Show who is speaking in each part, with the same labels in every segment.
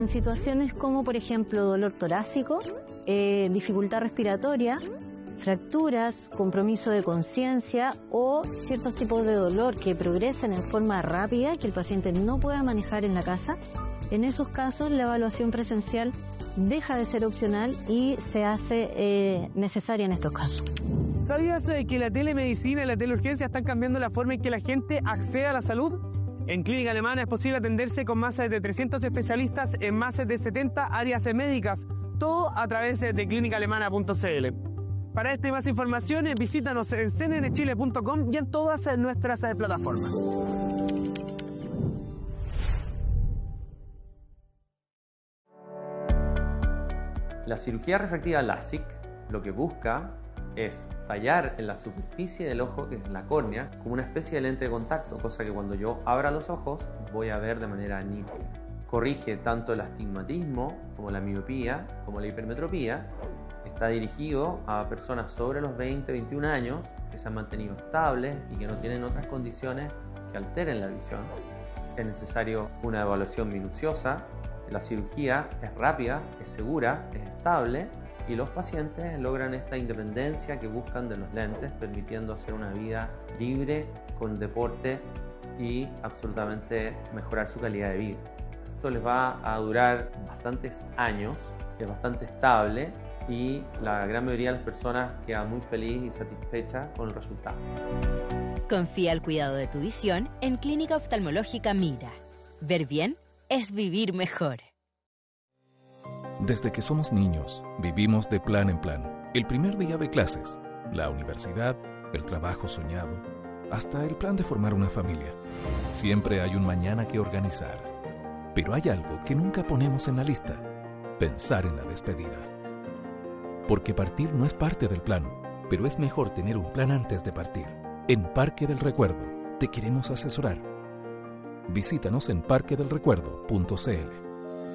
Speaker 1: En situaciones como, por ejemplo, dolor torácico, dificultad respiratoria, fracturas, compromiso de conciencia o ciertos tipos de dolor que progresen en forma rápida que el paciente no pueda manejar en la casa, en esos casos la evaluación presencial deja de ser opcional y se hace necesaria en estos casos.
Speaker 2: ¿Sabías que la telemedicina y la teleurgencia están cambiando la forma en que la gente accede a la salud? En Clínica Alemana es posible atenderse con más de 300 especialistas en más de 70 áreas médicas, todo a través de clinicaalemana.cl. Para esta y más información, visítanos en cnnchile.com y en todas nuestras plataformas.
Speaker 3: La cirugía refractiva LASIK lo que busca es tallar en la superficie del ojo, que es la córnea, como una especie de lente de contacto, cosa que cuando yo abra los ojos voy a ver de manera nítida. Corrige tanto el astigmatismo como la miopía, como la hipermetropía. Está dirigido a personas sobre los 20-21 años que se han mantenido estables y que no tienen otras condiciones que alteren la visión. Es necesario una evaluación minuciosa. La cirugía es rápida, es segura, es estable y los pacientes logran esta independencia que buscan de los lentes, permitiendo hacer una vida libre con deporte y absolutamente mejorar su calidad de vida. Esto les va a durar bastantes años, es bastante estable y la gran mayoría de las personas queda muy feliz y satisfecha con el resultado.
Speaker 4: Confía el cuidado de tu visión en Clínica Oftalmológica Mira. Ver bien es vivir mejor.
Speaker 5: Desde que somos niños, vivimos de plan en plan. El primer día de clases, la universidad, el trabajo soñado, hasta el plan de formar una familia. Siempre hay un mañana que organizar. Pero hay algo que nunca ponemos en la lista: pensar en la despedida. Porque partir no es parte del plan, pero es mejor tener un plan antes de partir. En Parque del Recuerdo te queremos asesorar. Visítanos en parquedelrecuerdo.cl.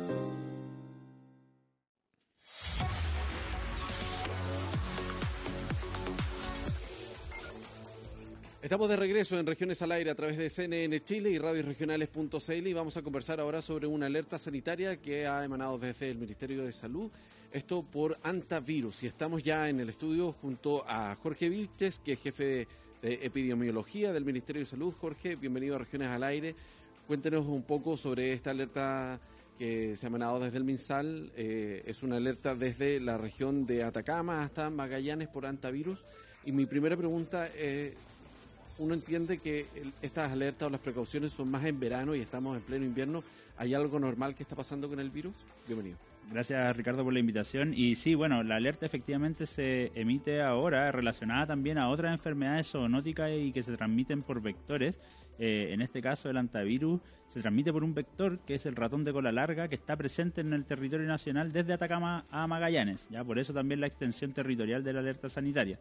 Speaker 6: Estamos de regreso en Regiones al Aire a través de CNN Chile y radiosregionales.cl y vamos a conversar ahora sobre una alerta sanitaria que ha emanado desde el Ministerio de Salud, esto por hantavirus. Y estamos ya en el estudio junto a Jorge Vilches, que es jefe de epidemiología del Ministerio de Salud. Jorge, bienvenido a Regiones al Aire. Cuéntenos un poco sobre esta alerta que se ha emanado desde el MinSal. Es una alerta desde la región de Atacama hasta Magallanes por hantavirus. Y mi primera pregunta es: uno entiende que estas alertas o las precauciones son más en verano y estamos en pleno invierno. ¿Hay algo normal que está pasando con el virus? Bienvenido.
Speaker 7: Gracias, Ricardo, por la invitación. Y sí, bueno, la alerta efectivamente se emite ahora relacionada también a otras enfermedades zoonóticas y que se transmiten por vectores. En este caso, el hantavirus se transmite por un vector que es el ratón de cola larga, que está presente en el territorio nacional desde Atacama a Magallanes. Ya por eso también la extensión territorial de la alerta sanitaria.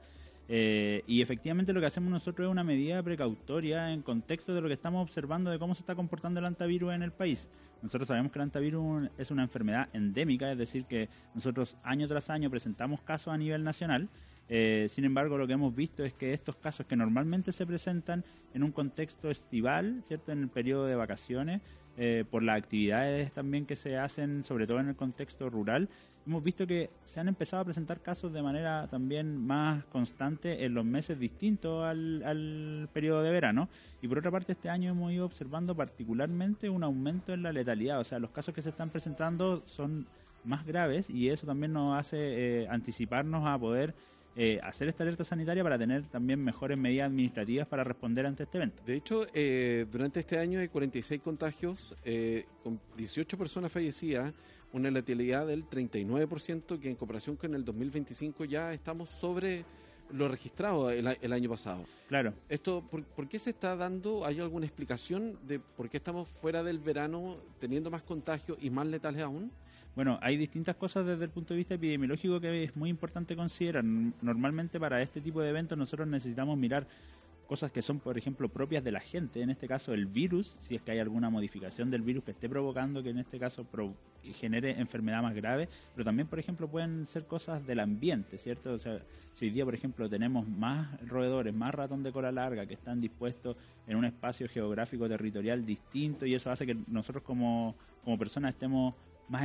Speaker 7: Y efectivamente lo que hacemos nosotros es una medida precautoria en contexto de lo que estamos observando de cómo se está comportando el hantavirus en el país. Nosotros sabemos que el hantavirus es una enfermedad endémica, es decir, que nosotros año tras año presentamos casos a nivel nacional. Sin embargo, lo que hemos visto es que estos casos que normalmente se presentan en un contexto estival, ¿cierto?, en el periodo de vacaciones, por las actividades también que se hacen, sobre todo en el contexto rural, hemos visto que se han empezado a presentar casos de manera también más constante en los meses distintos al periodo de verano. Y por otra parte, este año hemos ido observando particularmente un aumento en la letalidad. O sea, los casos que se están presentando son más graves y eso también nos hace anticiparnos a poder hacer esta alerta sanitaria para tener también mejores medidas administrativas para responder ante este evento.
Speaker 6: De hecho, durante este año hay 46 contagios, con 18 personas fallecidas, una letalidad del 39%, que en comparación con el 2025 ya estamos sobre lo registrado el año pasado.
Speaker 7: Claro.
Speaker 6: Esto, ¿por qué se está dando? ¿Hay alguna explicación de por qué estamos fuera del verano teniendo más contagios y más letales aún?
Speaker 7: Bueno, hay distintas cosas desde el punto de vista epidemiológico que es muy importante considerar. Normalmente para este tipo de eventos nosotros necesitamos mirar cosas que son, por ejemplo, propias de la gente, en este caso el virus, si es que hay alguna modificación del virus que esté provocando que en este caso genere enfermedad más grave, pero también, por ejemplo, pueden ser cosas del ambiente, ¿cierto? O sea, si hoy día, por ejemplo, tenemos más roedores, más ratón de cola larga que están dispuestos en un espacio geográfico territorial distinto y eso hace que nosotros como personas estemos